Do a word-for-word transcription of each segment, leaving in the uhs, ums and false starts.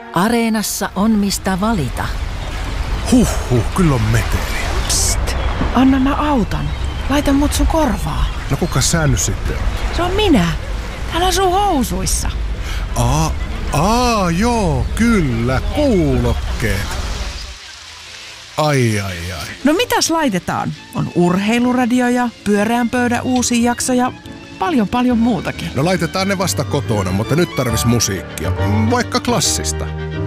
Areenassa on mistä valita. Huhhuh, kyllä on meteliä. Psst, anna mä autan. Laita mut sun korvaa. No kuka sä nyt sitten on? Se on minä. Täällä on sun housuissa. Aa, aa, joo, kyllä, kuulokkeet. Ai, ai, ai. No mitäs laitetaan? On urheiluradio ja pyöreän pöydän uusi jakso ja paljon paljon muutakin. No laitetaan ne vasta kotona, mutta nyt tarvis musiikkia. Vaikka klassista.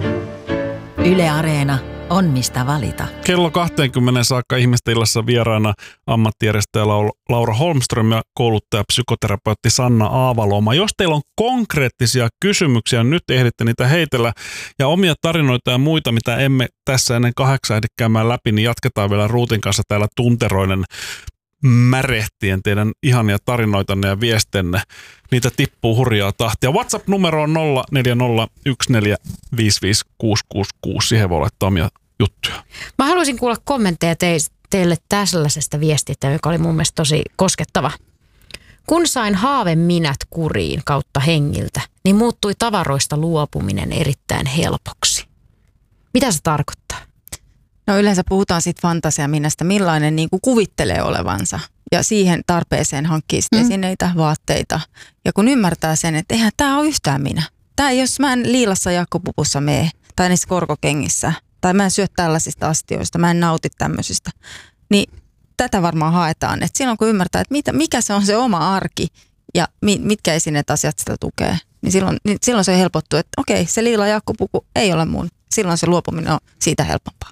Yle Areena on mistä valita. Kello kaksikymmentä saakka ihmisten illassa vieraana ammattijärjestäjä Laura Holmström ja kouluttaja psykoterapeutti Sanna Aavaloma. Jos teillä on konkreettisia kysymyksiä, nyt ehditte niitä heitellä ja omia tarinoita ja muita, mitä emme tässä ennen kahdeksan ehdi käymään läpi, niin jatketaan vielä Ruutin kanssa täällä tunteroinen märehtien teidän ihania tarinoitanne ja viestenne. Niitä tippuu hurjaa tahtia. WhatsApp-numero on nolla neljä nolla yksi neljä viisi viisi kuusi kuusi kuusi. Siihen voi laittaa omia juttuja. Mä haluaisin kuulla kommentteja teille tällaisesta viestistä, joka oli mun mielestä tosi koskettava. Kun sain haaveminät kuriin kautta hengiltä, niin muuttui tavaroista luopuminen erittäin helpoksi. Mitä se tarkoittaa? No yleensä puhutaan siitä fantasiaminästä, millainen niin kuin kuvittelee olevansa. Ja siihen tarpeeseen hankkii sitten mm. esineitä, vaatteita. Ja kun ymmärtää sen, että eihän tämä ole yhtään minä. Tämä ei, jos mä en liilassa jakkopupussa mene, tai niissä korkokengissä, tai mä en syö tällaisista astioista, mä en nauti tämmöisistä, niin tätä varmaan haetaan. Että silloin kun ymmärtää, että mitä, mikä se on se oma arki ja mi, mitkä esineet asiat sitä tukee, niin silloin, niin silloin se helpottuu, että okei, se liila jakkopuku ei ole mun. Silloin se luopuminen on siitä helpompaa.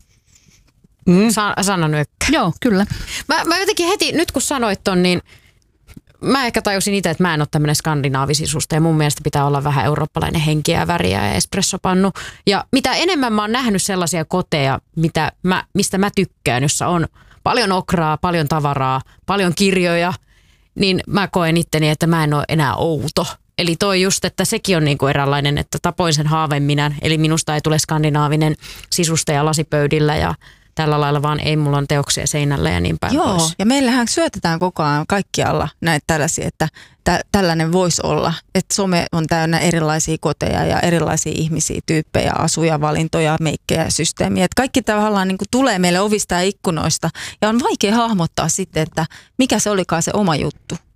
Mm. Sa- Sanna Nyökkä. Joo, kyllä. Mä, mä jotenkin heti, nyt kun sanoit ton, niin mä ehkä tajusin itse, että mä en ole tämmöinen skandinaavisisusta ja mun mielestä pitää olla vähän eurooppalainen henkiä ja väriä ja espressopannu. Ja mitä enemmän mä oon nähnyt sellaisia koteja, mitä mä, mistä mä tykkään, jossa on paljon okraa, paljon tavaraa, paljon kirjoja, niin mä koen itteni, että mä en ole enää outo. Eli toi just, että sekin on niinku eräänlainen, että tapoin sen haaveminän, eli minusta ei tule skandinaavinen sisustaja lasipöydillä ja tällä lailla vaan ei, mulla on teoksia seinällä ja niin päin Joo, pois. ja meillähän syötetään koko ajan kaikkialla näitä tällaisia, että tä- tällainen voisi olla. Että some on täynnä erilaisia koteja ja erilaisia ihmisiä, tyyppejä, asuja, valintoja, meikkejä ja systeemiä. Että kaikki tavallaan niin kuin tulee meille ovista ja ikkunoista ja on vaikea hahmottaa sitten, että mikä se olikaan se oma juttu.